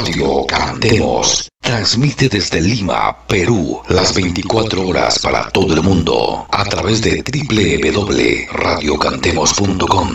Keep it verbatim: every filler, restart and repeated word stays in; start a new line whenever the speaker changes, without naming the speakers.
Radio Cantemos transmite desde Lima, Perú, las veinticuatro horas para todo el mundo a través de doble u doble u doble u punto radio cantemos punto com.